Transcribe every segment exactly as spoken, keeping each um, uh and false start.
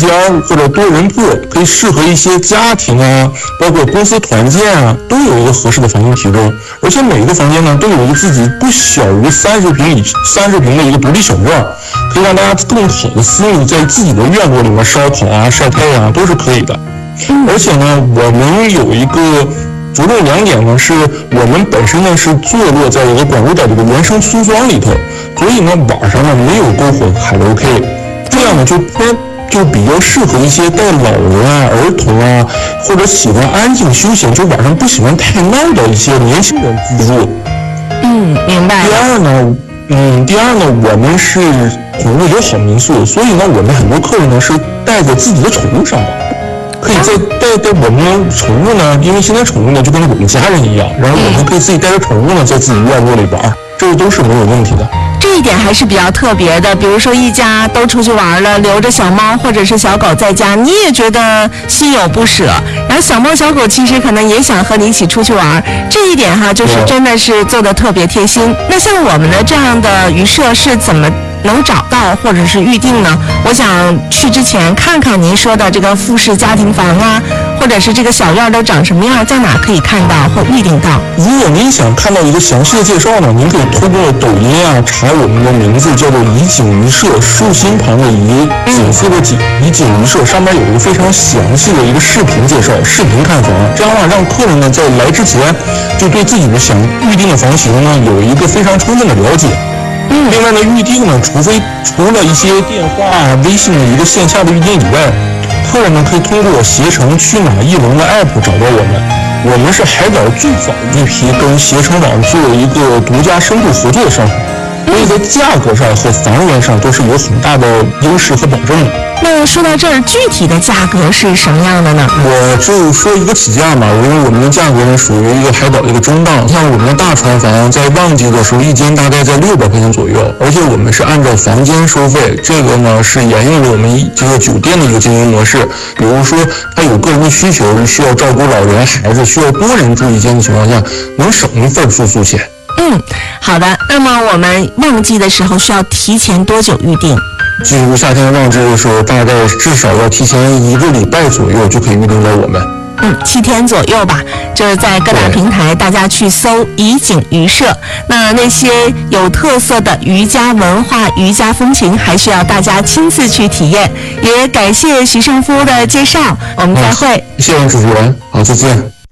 间或者多人铺，可以适合一些家庭啊，包括公司团建啊，都有一个合适的房间提供。而且每个房间呢，都有一个自己不小于三十平以三十平的一个独立小院，可以让大家更好的私密在自己的院落里面烧烤啊、晒太阳啊，都是可以的。而且呢，我们有一个着重两点呢，是我们本身呢是坐落在一个广州的这个原生村庄里头，所以呢晚上呢没有篝火卡拉 OK， 这样呢就偏就比较适合一些带老人啊、儿童啊，或者喜欢安静休闲，就晚上不喜欢太闹的一些年轻人居住。 嗯，明白。 第二呢，嗯，第二呢，我们是宠物友好民宿，所以呢，我们很多客人呢是带着自己的宠物上的。可以在带带我们宠物呢，因为现在宠物呢就跟我们家人一样，然后我们可以自己带着宠物呢在自己院落里玩，这都是没有问题的。 这一点还是比较特别的，比如说一家都出去玩了，留着小猫或者是小狗在家，你也觉得心有不舍，然后小猫小狗其实可能也想和你一起出去玩，这一点哈就是真的是做的特别贴心。那像我们的这样的渔舍是怎么能找到或者是预定呢？我想去之前看看您说的这个复式家庭房啊，或者是这个小院都长什么样，在哪可以看到或预定到。 如果您想看到一个详细的介绍呢，您可以通过抖音啊查我们的名字，叫做怡景渔舍，竖心旁的怡，景色的景，怡景渔舍，上面有一个非常详细的一个视频介绍，视频看房，这样的话让客人呢在来之前就对自己的想预定的房型呢有一个非常充分的了解。另外呢，预定呢，除非除了一些电话、微信的一个线下的预定以外，客人呢可以通过携程去哪儿一龙的 app 找到我们。我们是海岛最早一批跟携程网做一个独家深度合作的商品，所以在价格上和房源上都是有很大的优势和保证的。 那说到这儿，具体的价格是什么样的呢？ 我就说一个起价嘛，因为我们的价格呢属于一个海岛一个中档，像我们的大床房在旺季的时候一间大概在六百块钱左右，而且我们是按照房间收费，这个呢是沿用了我们这个酒店的一个经营模式。比如说他有个人的需求，需要照顾老人孩子，需要多人住一间的情况下，能省一份住宿钱。 嗯，好的。那么我们旺季的时候需要提前多久预定？ 进入夏天旺季的时候，大概至少要提前一个礼拜左右就可以预定到我们。 嗯，七天左右吧，就是在各大平台大家去搜怡景渔舍，那那些有特色的渔家文化、渔家风情，还需要大家亲自去体验。也感谢徐胜夫的介绍，我们再会。 谢谢主持人，好，再见。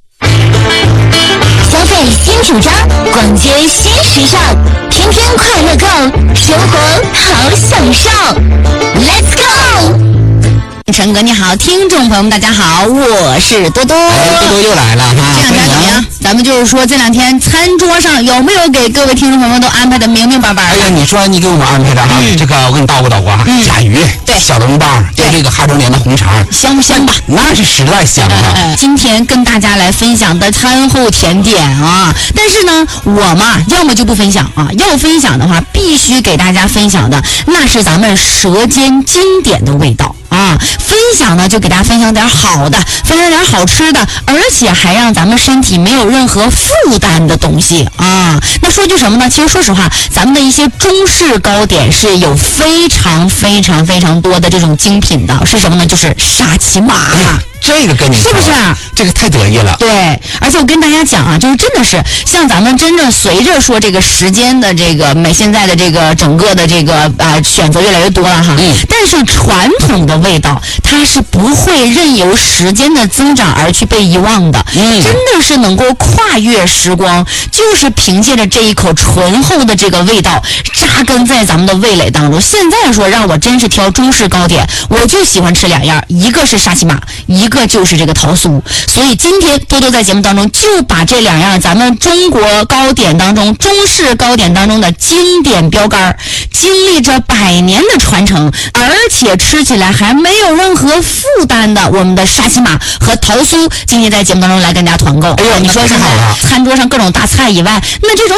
消费新主张，逛街新时尚，天天快乐购，生活好享受。Let's go！陈哥你好，听众朋友们大家好，我是多多。 哎，多多又来了哈！ 这两天怎么样？咱们就是说这两天餐桌上有没有给各位听众朋友们都安排的明明白白的？ 哎呀，你说你给我们安排的哈，嗯、这个我给你叨咕叨咕啊，嗯、甲鱼，对，小笼包，对这个哈周年的红肠， 香不香吧？ 那是实在香啊！ 呃、今天跟大家来分享的餐后甜点啊，但是呢，我嘛，要么就不分享啊，要分享的话，必须给大家分享的，那是咱们舌尖经典的味道。啊，分享呢就给大家分享点好的，分享点好吃的，而且还让咱们身体没有任何负担的东西啊。那说句什么呢？其实说实话，咱们的一些中式糕点是有非常非常非常多的这种精品的，是什么呢？就是沙琪玛。 哎这个跟你是不是啊？ 这个太得意了。 对，而且我跟大家讲啊，就是真的是像咱们真正随着说这个时间的这个美，现在的这个整个的这个啊、呃、选择越来越多了哈。嗯。但是传统的味道，它是不会任由时间的增长而去被遗忘的。嗯。真的是能够跨越时光，就是凭借着这一口醇厚的这个味道扎根在咱们的味蕾当中。现在说让我真是挑中式糕点，我就喜欢吃两样，一个是沙琪玛，一个就是这个桃酥。所以今天多多在节目当中就把这两样咱们中国糕点当中中式糕点当中的经典标杆，经历着百年的传承，而且吃起来还没有任何负担的我们的沙琪玛和桃酥，今天在节目当中来跟大家团购。 哎呦， 你说现在餐桌上各种大菜以外，那这种小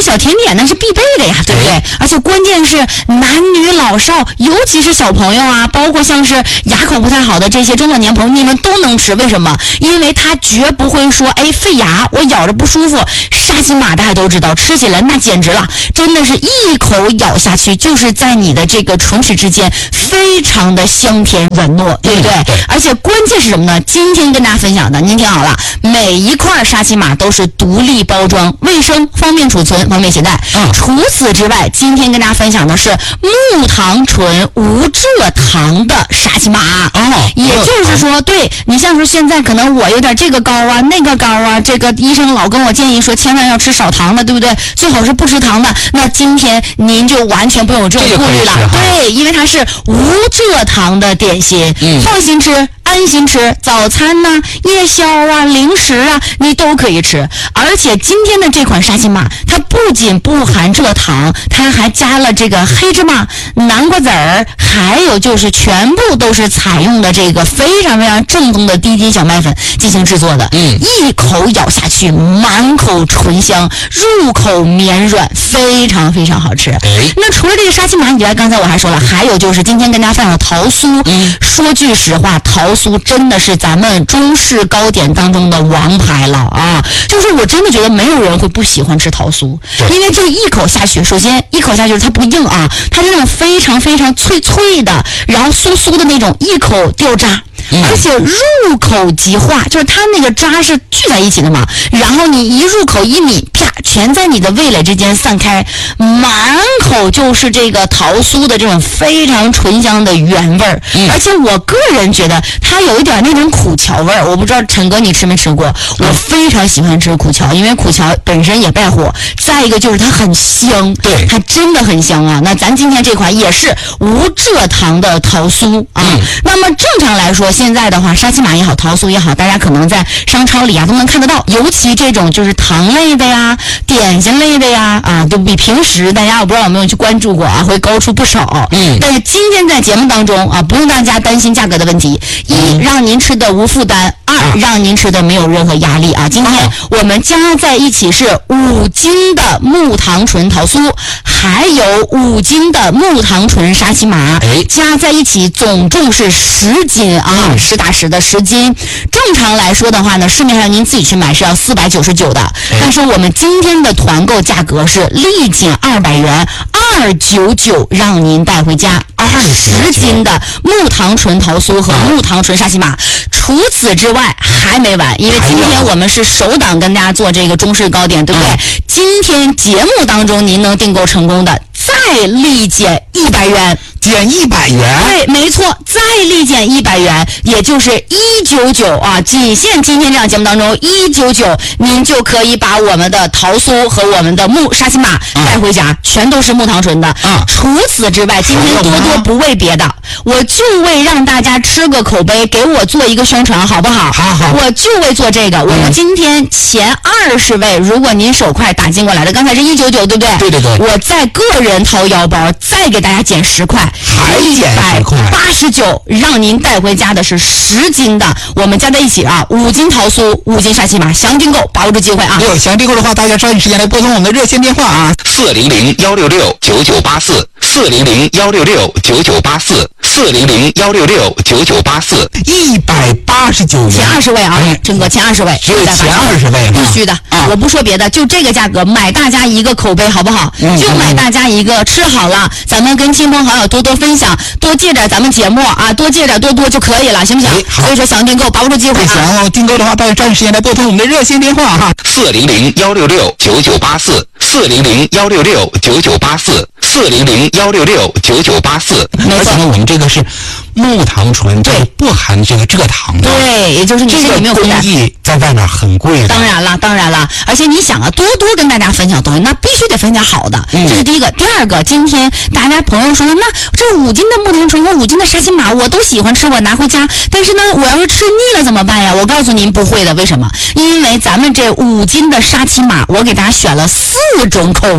小甜点那是必备的呀，对不对？哎、而且关键是男女老少，尤其是小朋友啊，包括像是牙口不太好的这些中老年朋友，你们都能吃。为什么？因为它绝不会说哎费牙，我咬着不舒服。沙琪玛大家都知道，吃起来那简直了，真的是一口咬下去，就是在你的这个唇齿之间，非常的香甜软糯，对不对？嗯、对。而且关键是什么呢？今天跟大家分享的，您听好了，每一块沙琪玛都是独立包装，卫生、方便储存、方便携带。嗯。除此之外，今天跟大家分享的是木糖醇无蔗糖的沙琪玛。哦。也就是说，对你像说现在可能我有点这个高啊，那个高啊，这个医生老跟我建议说，千万要吃少糖的，对不对？最好是不吃糖的。那今天您就完全不用有这种顾虑了，对，因为它是无蔗糖的点心，嗯、放心吃。安心吃，早餐呐、啊、夜宵啊、零食啊，你都可以吃。而且今天的这款沙琪玛，它不仅不含蔗糖，它还加了这个黑芝麻、南瓜籽儿，还有就是全部都是采用的这个非常非常正宗的低筋小麦粉进行制作的。嗯，一口咬下去，满口醇香，入口绵软，非常非常好吃。哎、那除了这个沙琪玛以外，刚才我还说了，还有就是今天跟大家分享的桃酥。嗯，说句实话，桃酥真的是咱们中式糕点当中的王牌了啊！就是我真的觉得没有人会不喜欢吃桃酥，因为这一口下去，首先一口下去它不硬啊，它是那种非常非常脆脆的，然后酥酥的那种，一口掉渣。而且入口即化，就是它那个渣是聚在一起的嘛，然后你一入口一抿，啪，全在你的味蕾之间散开，满口就是这个桃酥的这种非常醇香的原味儿。嗯、而且我个人觉得它有一点那种苦荞味儿，我不知道陈哥你吃没吃过？我非常喜欢吃苦荞，因为苦荞本身也败火，再一个就是它很香，对，它真的很香啊。那咱今天这款也是无蔗糖的桃酥啊。嗯、那么正常来说，现在的话，沙琪玛也好，桃酥也好，大家可能在商超里啊都能看得到。尤其这种就是糖类的呀、点心类的呀，啊，都比平时大家我不知道有没有去关注过啊，会高出不少。嗯。但是今天在节目当中啊，不用大家担心价格的问题，一让您吃的无负担，二让您吃的没有任何压力啊。今天我们加在一起是五斤的木糖醇桃酥，还有五斤的木糖醇沙琪玛，加在一起总重是十斤啊。嗯、实打实的十斤，正常来说的话呢，市面上您自己去买是要四百九十九的，哎、但是我们今天的团购价格是立减二百元，二九九让您带回家十斤的木糖醇桃酥和木糖醇沙琪玛。除此之外还没完，因为今天我们是首档跟大家做这个中式糕点，对不对？嗯、今天节目当中您能订购成功的，再立减一百元。 减一百元， 对，没错，再立减一百元，也就是一九九啊，仅限今天这档节目当中一九九，您就可以把我们的桃酥和我们的木沙琪玛带回家，嗯、全都是木糖醇的。嗯、除此之外，今天多多不为别的，我就为让大家吃个口碑，给我做一个宣传，好不好？好好，我就为做这个。嗯、我们今天前二十位，如果您手快打进过来的，刚才是一九九，对不对？ 对对对。 我再个人掏腰包，再给大家减十块。 还减十块， 八十九，让您带回家的是十斤的，我们加在一起啊，五斤桃酥，五斤沙琪玛，详订购，把握住机会啊！ 有想订购的话，大家抓紧时间来拨通我们的热线电话啊， 四零零幺六六九九八四，四零零幺六六九九八四，四零零幺六六九九八四， 一百八十九元， 前二十位啊，陈哥前二十位， 只有前二十位， 必须的啊！我不说别的，就这个价格，买大家一个口碑，好不好？嗯、就买大家一个，吃好了，咱们跟亲朋好友多多分享。多借点咱们节目啊，多借点多多就可以了，行不行？哎、所以说想订购，把握住机会啊！ 想要订购的话，大家抓紧时间来拨通我们的热线电话哈， 四零零幺六六九九八四，四零零幺六六九九八四，四零零幺六六九九八四。 而且呢，我们这个是木糖醇，对，不含这个蔗糖的。 对，也就是你身体没有负担。 这个工艺在外面很贵的。 当然了，当然了，而且你想啊，多多跟大家分享东西，那必须得分享好的，嗯、这是第一个。第二个，今天大家朋友说，那这五斤的木糖醇和五斤的沙琪玛我都喜欢吃，我拿回家，但是呢，我要是吃腻了怎么办呀？我告诉您不会的，为什么？因为咱们这五斤的沙琪玛，我给大家选了四种口味儿。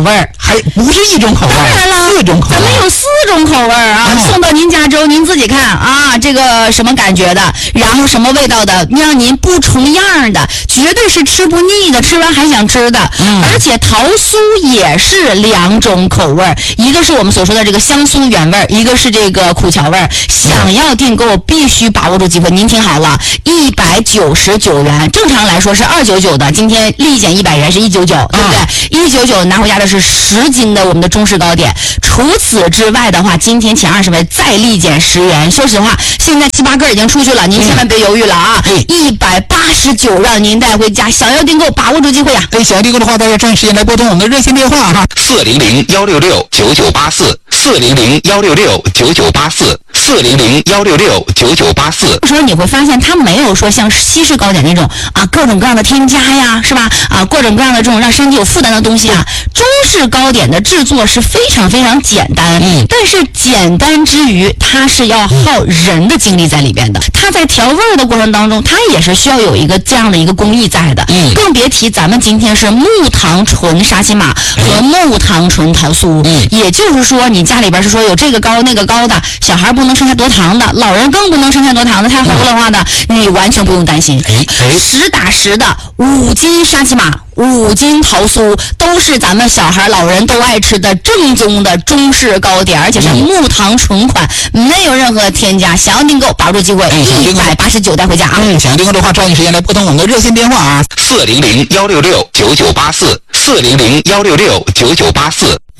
还不是一种口味， 当然了， 四种口味， 咱们有四种口味啊， 哦、 送到您家之后，您自己看啊，这个什么感觉的，然后什么味道的，让您不重样的，绝对是吃不腻的，吃完还想吃的。嗯，而且桃酥也是两种口味，一个是我们所说的这个香酥原味，一个是这个苦荞味。想要订购必须把握住机会，您听好了，一百九十九元，正常来说是二九九的，今天立减一百元是一九九，对不对？一九九拿回家的是十斤的我们的中式糕点。除此之外的话，今天前二十位再立减十元。说实话，现在七八个已经出去了，您千万别犹豫了啊！一百八十九让您带回家，想要订购把握住机会啊！ 对，想要订购的话，大家抓紧时间来拨通我们的热线电话哈， 四零零幺六六九九八四，四零零幺六六九九八四，四零零幺六六九九八四。 有时候你会发现，它没有说像西式糕点那种啊各种各样的添加呀，是吧？啊，各种各样的这种让身体有负担的东西啊。中式糕点的制作是非常非常简单，嗯，但是简单之余，它是要耗人的精力在里边的。它在调味的过程当中，它也是需要有一个这样的一个工艺在的，嗯，更别提咱们今天是木糖醇沙琪玛和木糖醇桃酥，嗯，也就是说，你家里边是说有这个糕那个糕的，小孩不能剩下多糖的，老人更不能剩下多糖的，太齁的话呢，你完全不用担心，哎哎，实打实的五斤沙琪玛。五斤桃酥都是咱们小孩老人都爱吃的正宗的中式糕点，而且是木糖醇款，没有任何添加。想要订购，把握住机会，一百八十九带回家啊！ 嗯，想要订购的话，抓紧时间来拨通我们的热线电话啊， 四零零幺六六九九八四，四零零幺六六九九八四。